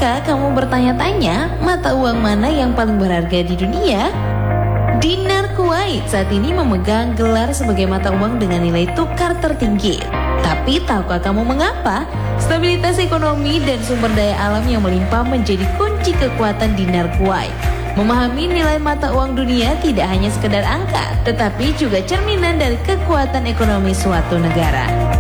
Pernahkah kamu bertanya-tanya mata uang mana yang paling berharga di dunia? Dinar Kuwait saat ini memegang gelar sebagai mata uang dengan nilai tukar tertinggi. Tapi tahukah kamu mengapa? Stabilitas ekonomi dan sumber daya alam yang melimpah menjadi kunci kekuatan Dinar Kuwait. Memahami nilai mata uang dunia tidak hanya sekedar angka, tetapi juga cerminan dari kekuatan ekonomi suatu negara.